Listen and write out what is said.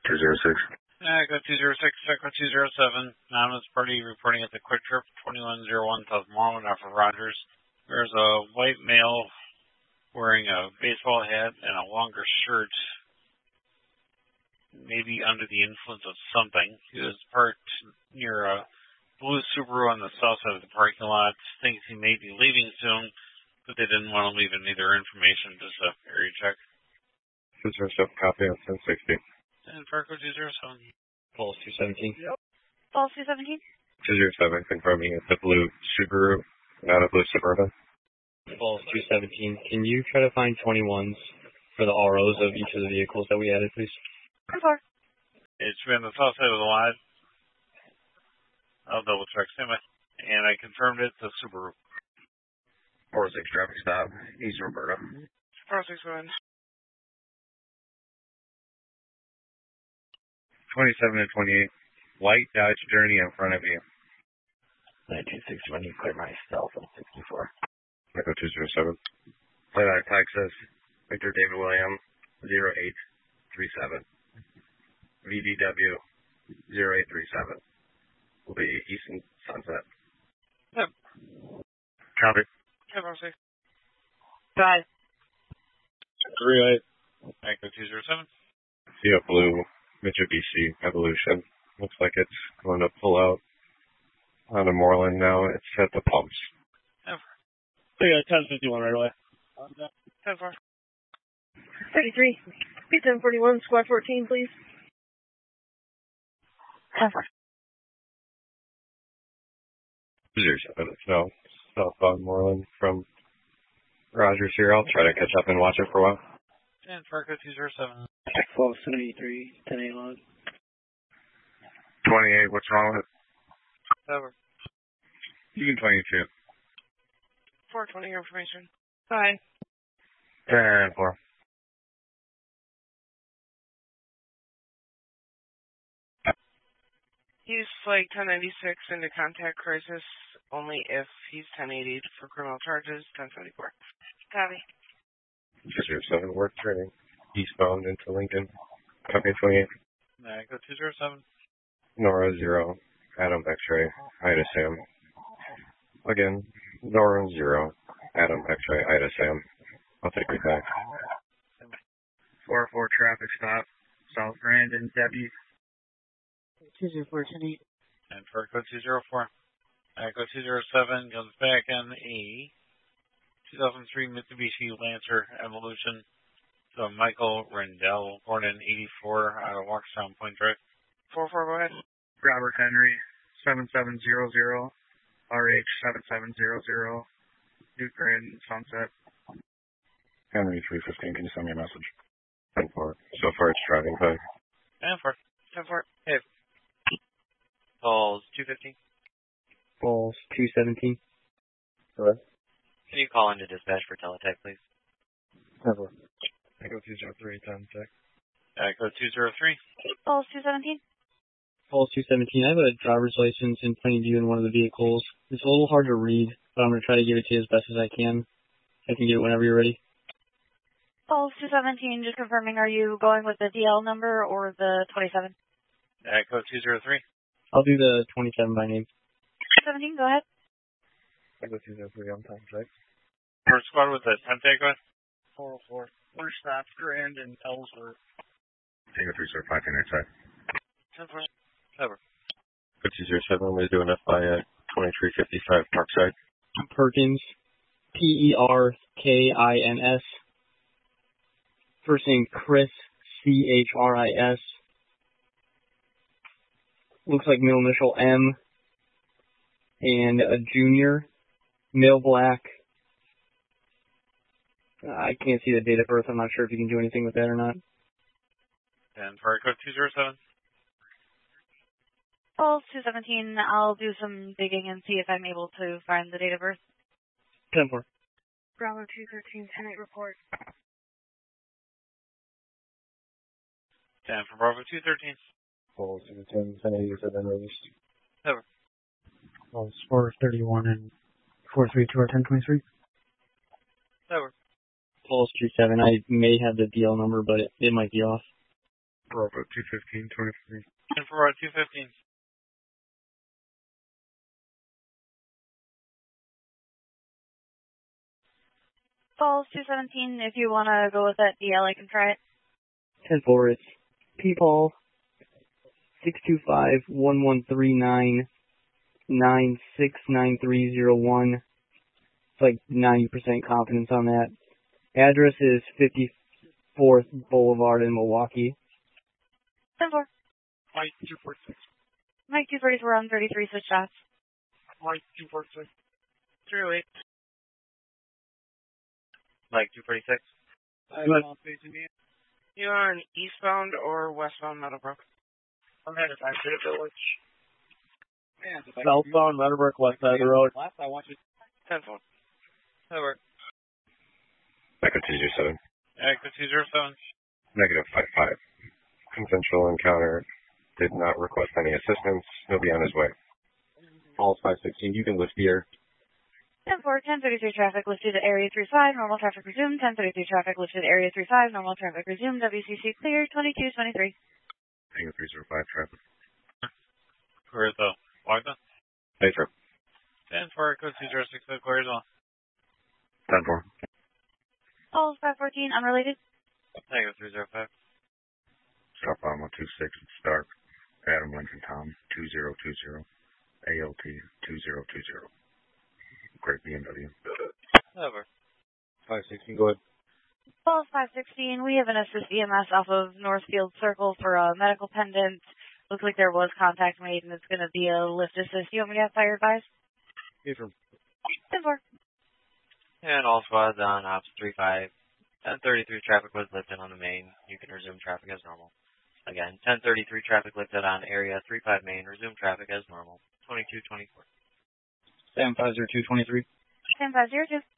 206. Echo 206, Echo 207. Anonymous party reporting at the Quick Trip, 2101 South Marlin off of Rogers. There's a white male wearing a baseball hat and a longer shirt, maybe under the influence of something. He was parked near a blue Subaru on the south side of the parking lot. Thinks he may be leaving soon, but they didn't want to leave any of their information, just a area check. 207, copy on 1060. And Farco 207. Pulse 217. Yep. Pulse 217. 207, confirming it's a blue Subaru, not a blue Suburban. Pulse 217. Can you try to find 21s for the ROs of each of the vehicles that we added, please? 4. It's been the south side of the lot. I'll double check. And I confirmed it's a Subaru. 46 traffic stop, East Roberta. 461. 27 and 28. White Dodge Journey in front of you. 1961, you clear myself at 64. Echo 207. Plano, Texas. Victor David William, 0837. VDW, 0837. Will be Eastern Sunset. Yep. Copy. Yep, I'll say. 5. 38. Echo 207. See a blue Mitsubishi Evolution. Looks like it's going to pull out on a Moreland now. It's at the pumps. Yep. So yeah, 1051 right away. 10-4. 33. P1041, squad 14, please. 10-4. 07. No, southbound Moreland from Rogers here. I'll try to catch up and watch it for a while. And Farco 207. 1273, 10-8 log. 28, what's wrong with it? Over. You can 22. 420 information. 5. 10-4. Use flight 1096 into contact crisis only if he's 1080 for criminal charges. 1074. Copy. 207, work training. Eastbound into Lincoln. Copy 28. Echo 207. Nora 0. Adam X-ray. Ida Sam. Again, Nora 0. Adam X-ray. Ida Sam. I'll take it back. 4-4 traffic stop. South Grand and Debbie. 204, 10-8. And Farco 204. Echo 207 comes back on a 2003 Mitsubishi Lancer Evolution. So Michael Rendell, born in 84, out of Walkerstown Point Drive. 4-4, go ahead. Robert Henry, 7700, RH 7700, New Grand Sunset. Henry 315, can you send me a message? 10-4. So far it's driving back. And 4. 10-4. Hey. Calls 215. Pulse 217. Hello? Can you call into dispatch for Teletech, please? Never. Echo 203, 10 check. Echo 203. Pulse 217. Pulse 217. I have a driver's license in plain view in one of the vehicles. It's a little hard to read, but I'm going to try to give it to you as best as I can. I can get it whenever you're ready. Pulse 217, just confirming, are you going with the DL number or the 27? Echo 203. I'll do the 27 by name. 17, go ahead. Echo 203 on time check. First squad with the 10 take on. 404. First stop, Grand and Ellsworth. Tango 305, inside. 10-4. Over. Echo 207, we're doing FI at 2355 Parkside. Perkins. Perkins. First name Chris. Chris. Looks like middle initial M. And a junior. Male black. I can't see the date of birth. I'm not sure if you can do anything with that or not. And Farco 207. Pulse 217, I'll do some digging and see if I'm able to find the date of birth. 10-4. Bravo 213, 10-8 report. 10 for Bravo 213. Pulse 210, 1080 has been released. Over. Pulse 431 and 432 are 1023. Over. Pulse 27. I may have the DL number, but it might be off. Bravo 215-23. And for 215. Falls 217, if you want to go with that DL, I can try it. 10-4, it's P-Paul 625-1139-969301. It's like 90% confidence on that. Address is 54th Boulevard in Milwaukee. 10-4. Mike 246. Mike 244 on 33, switch shots. Mike 246. 308. Mike 246. I'm on facing me. You on eastbound or westbound Meadowbrook? I'm headed back to the village. Man, Southbound Meadowbrook, west side of the road. Last I want you. 10-4. Over. Echo 207. Echo 207. Negative 55. Consensual encounter. Did not request any assistance. He'll be on his way. Falls 516. You can lift gear. 10-4, 1033 traffic lifted at area 35, normal traffic resumed. 1033 traffic lifted at area 35, normal traffic resumed. WCC clear, 2223. Tango 305 traffic. Where is the Wagner? Hey, sir. 10-4, Echo 206, clear as well. 10-4. Falls 514, unrelated. Tango 305. Stop on 126. It's dark. Adam Lincoln Tom 2020. ALT 2020. Great BMW. Over. 516, go ahead. Falls 516, we have an assist EMS off of Northfield Circle for a medical pendant. Looks like there was contact made and it's going to be a lift assist. You want me to have fire advice? Hey, from 10-4. And all squads on Ops 35. 1033 traffic was lifted on the main. You can resume traffic as normal. Again, 1033 traffic lifted on area 35 main. Resume traffic as normal. 2224. Sam 50223. Sam 502.